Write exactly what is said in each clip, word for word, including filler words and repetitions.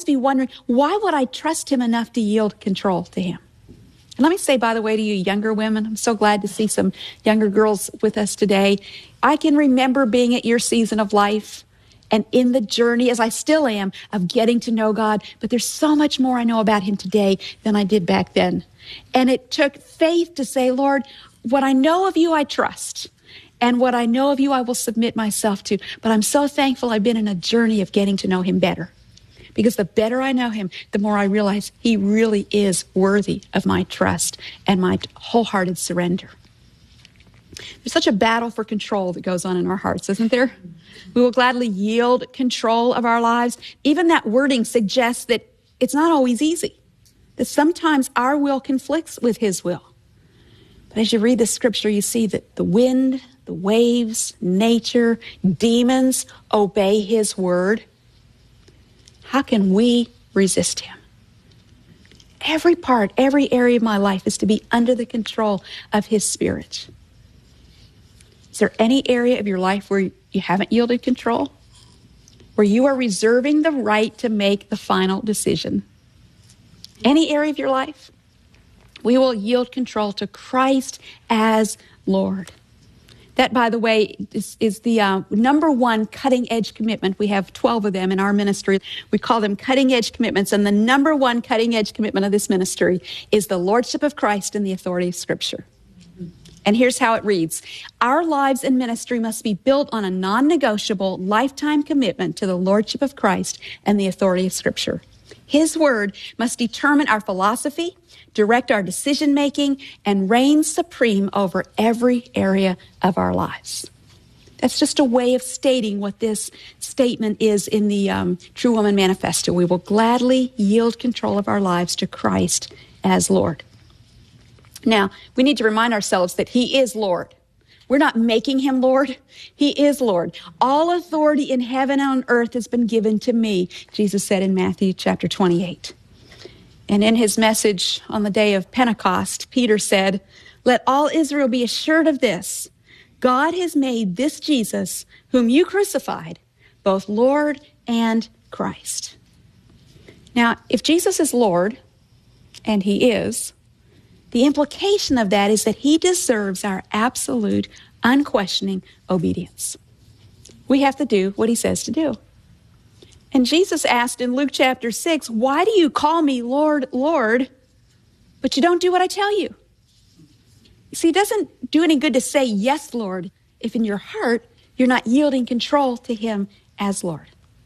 be wondering, why would I trust him enough to yield control to him? And let me say, by the way, to you younger women, I'm so glad to see some younger girls with us today. I can remember being at your season of life and in the journey, as I still am, of getting to know God. But there's so much more I know about him today than I did back then. And it took faith to say, Lord, what I know of you, I trust. And what I know of you, I will submit myself to. But I'm so thankful I've been in a journey of getting to know him better. Because the better I know him, the more I realize he really is worthy of my trust and my wholehearted surrender. There's such a battle for control that goes on in our hearts, isn't there? We will gladly yield control of our lives. Even that wording suggests that it's not always easy, that sometimes our will conflicts with his will. But as you read the scripture, you see that the wind, the waves, nature, demons obey his word. How can we resist him? Every part, every area of my life is to be under the control of his Spirit. Is there any area of your life where you haven't yielded control? Where you are reserving the right to make the final decision? Any area of your life? We will yield control to Christ as Lord. That, by the way, is, is the uh, number one cutting-edge commitment. We have twelve of them in our ministry. We call them cutting-edge commitments. And the number one cutting-edge commitment of this ministry is the Lordship of Christ and the authority of Scripture. And here's how it reads. Our lives and ministry must be built on a non-negotiable lifetime commitment to the Lordship of Christ and the authority of Scripture. His word must determine our philosophy, direct our decision-making, and reign supreme over every area of our lives. That's just a way of stating what this statement is in the um, True Woman Manifesto. We will gladly yield control of our lives to Christ as Lord. Now, we need to remind ourselves that he is Lord. We're not making him Lord. He is Lord. All authority in heaven and on earth has been given to me, Jesus said in Matthew chapter twenty-eight. And in his message on the day of Pentecost, Peter said, "Let all Israel be assured of this. God has made this Jesus, whom you crucified, both Lord and Christ." Now, if Jesus is Lord, and he is, the implication of that is that he deserves our absolute, unquestioning obedience. We have to do what he says to do. And Jesus asked in Luke chapter six, "Why do you call me Lord, Lord, but you don't do what I tell you?" You see, it doesn't do any good to say, "Yes, Lord," if in your heart you're not yielding control to him as Lord.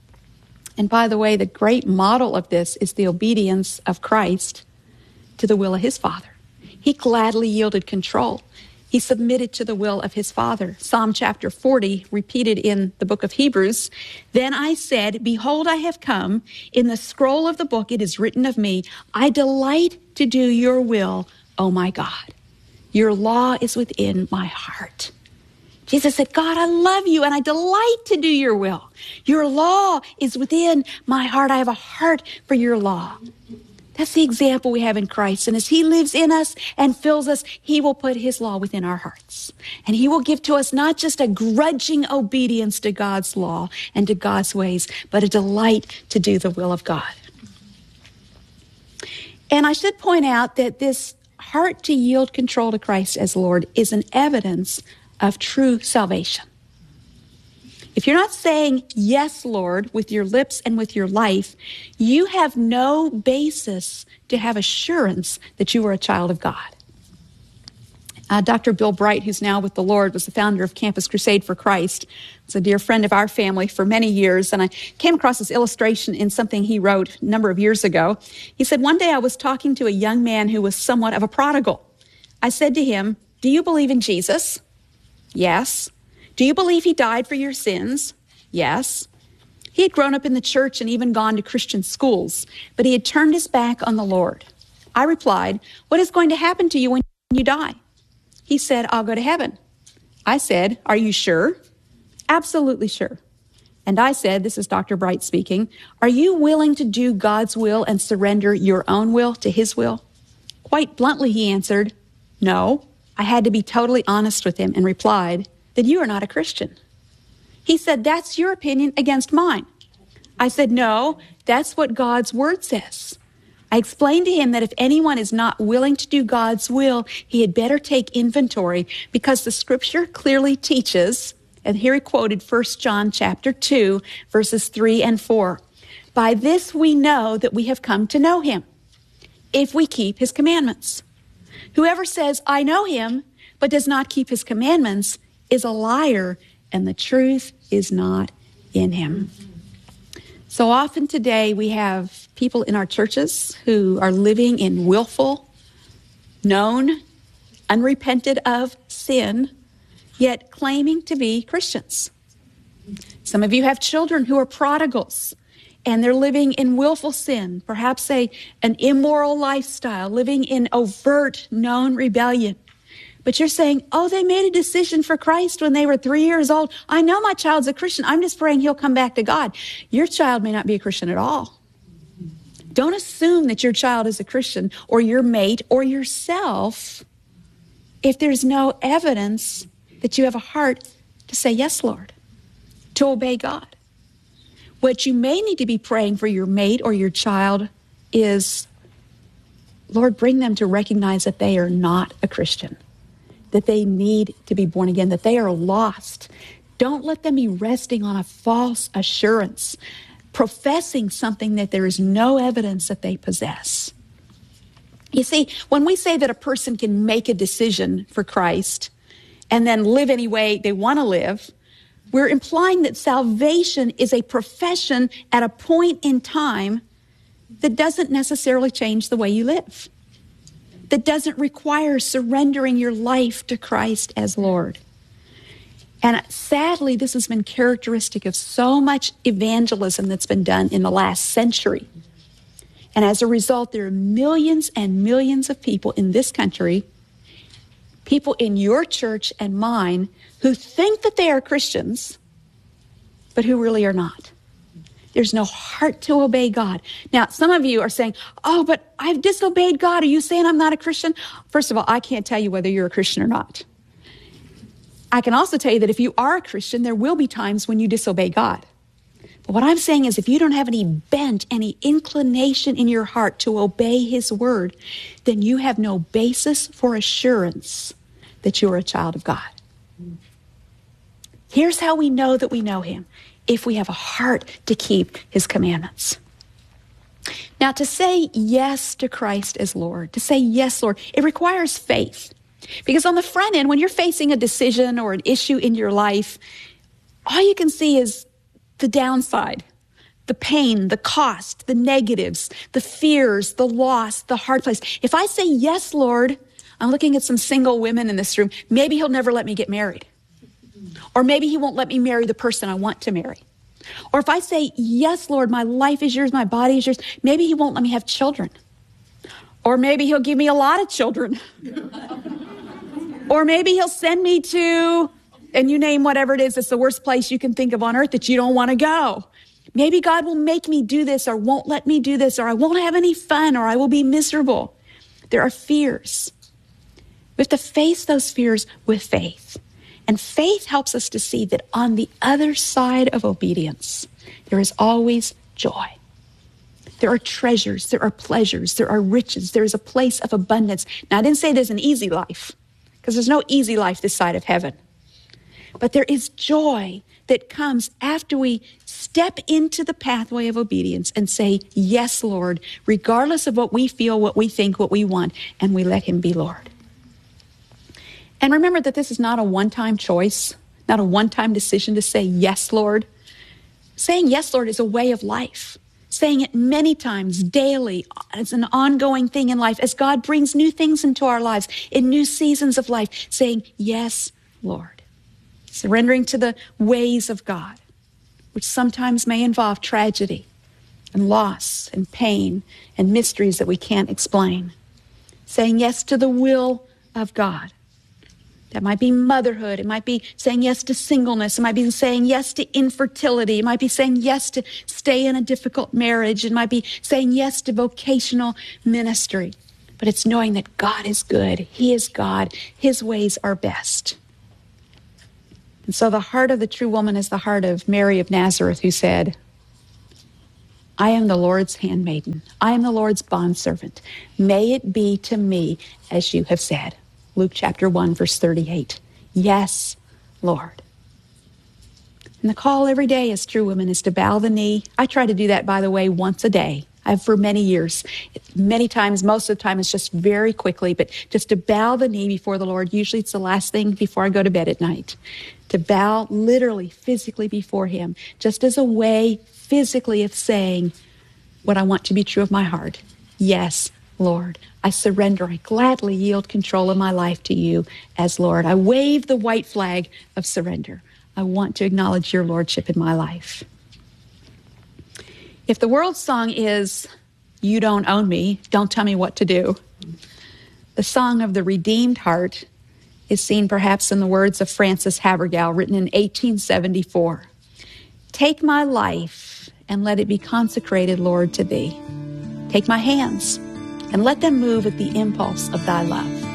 And by the way, the great model of this is the obedience of Christ to the will of his Father. He gladly yielded control. He submitted to the will of his Father. Psalm chapter forty, repeated in the book of Hebrews, "Then I said, behold, I have come. In the scroll of the book it is written of me, I delight to do your will, O my God. Your law is within my heart." Jesus said, "God, I love you and I delight to do your will. Your law is within my heart. I have a heart for your law." That's the example we have in Christ. And as he lives in us and fills us, he will put his law within our hearts. And he will give to us not just a grudging obedience to God's law and to God's ways, but a delight to do the will of God. And I should point out that this heart to yield control to Christ as Lord is an evidence of true salvation. If you're not saying, "Yes, Lord," with your lips and with your life, you have no basis to have assurance that you are a child of God. Uh, Doctor Bill Bright, who's now with the Lord, was the founder of Campus Crusade for Christ. He's a dear friend of our family for many years, and I came across this illustration in something he wrote a number of years ago. He said, "One day I was talking to a young man who was somewhat of a prodigal. I said to him, 'Do you believe in Jesus?' 'Yes.' 'Do you believe he died for your sins?' 'Yes.' He had grown up in the church and even gone to Christian schools, but he had turned his back on the Lord. I replied, 'What is going to happen to you when you die?' He said, 'I'll go to heaven.' I said, 'Are you sure?' 'Absolutely sure.' And I said, this is Doctor Bright speaking, 'Are you willing to do God's will and surrender your own will to his will?' Quite bluntly, he answered, 'No.' I had to be totally honest with him and replied, 'Then you are not a Christian.' He said, 'That's your opinion against mine.' I said, no, that's what God's word says. I explained to him that if anyone is not willing to do God's will, he had better take inventory, because the scripture clearly teaches, and here he quoted First John chapter two, verses three and four. By this we know that we have come to know him, if we keep his commandments. Whoever says, I know him, but does not keep his commandments is a liar, and the truth is not in him. So often today we have people in our churches who are living in willful, known, unrepented of sin, yet claiming to be Christians. Some of you have children who are prodigals, and they're living in willful sin, perhaps a, an immoral lifestyle, living in overt, known rebellion. But you're saying, oh, they made a decision for Christ when they were three years old. I know my child's a Christian. I'm just praying he'll come back to God. Your child may not be a Christian at all. Don't assume that your child is a Christian, or your mate, or yourself, if there's no evidence that you have a heart to say, yes, Lord, to obey God. What you may need to be praying for your mate or your child is, Lord, bring them to recognize that they are not a Christian, that they need to be born again, that they are lost. Don't let them be resting on a false assurance, professing something that there is no evidence that they possess. You see, when we say that a person can make a decision for Christ and then live any way they want to live, we're implying that salvation is a profession at a point in time that doesn't necessarily change the way you live, that doesn't require surrendering your life to Christ as Lord. And sadly, this has been characteristic of so much evangelism that's been done in the last century. And as a result, there are millions and millions of people in this country, people in your church and mine, who think that they are Christians, but who really are not. There's no heart to obey God. Now, some of you are saying, oh, but I've disobeyed God. Are you saying I'm not a Christian? First of all, I can't tell you whether you're a Christian or not. I can also tell you that if you are a Christian, there will be times when you disobey God. But what I'm saying is, if you don't have any bent, any inclination in your heart to obey his word, then you have no basis for assurance that you are a child of God. Here's how we know that we know him: if we have a heart to keep his commandments. Now, to say yes to Christ as Lord, to say yes, Lord, it requires faith. Because on the front end, when you're facing a decision or an issue in your life, all you can see is the downside, the pain, the cost, the negatives, the fears, the loss, the hard place. If I say, yes, Lord, I'm looking at some single women in this room, maybe he'll never let me get married. Or maybe he won't let me marry the person I want to marry. Or if I say, yes, Lord, my life is yours, my body is yours, maybe he won't let me have children. Or maybe he'll give me a lot of children. Or maybe he'll send me to, and you name whatever it is, it's the worst place you can think of on earth that you don't want to go. Maybe God will make me do this, or won't let me do this, or I won't have any fun, or I will be miserable. There are fears. We have to face those fears with faith. And faith helps us to see that on the other side of obedience, there is always joy. There are treasures, there are pleasures, there are riches, there is a place of abundance. Now, I didn't say there's an easy life, because there's no easy life this side of heaven. But there is joy that comes after we step into the pathway of obedience and say, yes, Lord, regardless of what we feel, what we think, what we want, and we let him be Lord. And remember that this is not a one-time choice, not a one-time decision to say, yes, Lord. Saying yes, Lord, is a way of life. Saying it many times, daily, as an ongoing thing in life, as God brings new things into our lives, in new seasons of life, saying, yes, Lord. Surrendering to the ways of God, which sometimes may involve tragedy and loss and pain and mysteries that we can't explain. Saying yes to the will of God. That might be motherhood. It might be saying yes to singleness. It might be saying yes to infertility. It might be saying yes to stay in a difficult marriage. It might be saying yes to vocational ministry. But it's knowing that God is good. He is God. His ways are best. And so the heart of the true woman is the heart of Mary of Nazareth, who said, I am the Lord's handmaiden. I am the Lord's bondservant. May it be to me as you have said. Luke chapter one, verse thirty-eight. Yes, Lord. And the call every day as true women is to bow the knee. I try to do that, by the way, once a day. I have for many years. Many times, most of the time, it's just very quickly, but just to bow the knee before the Lord. Usually it's the last thing before I go to bed at night. To bow literally, physically before him, just as a way physically of saying what I want to be true of my heart. Yes, Lord, I surrender. I gladly yield control of my life to you as Lord. I wave the white flag of surrender. I want to acknowledge your lordship in my life. If the world's song is, you don't own me, don't tell me what to do, the song of the redeemed heart is seen perhaps in the words of Frances Havergal, written in eighteen seventy-four. Take my life and let it be consecrated, Lord, to thee. Take my hands and let them move at the impulse of thy love.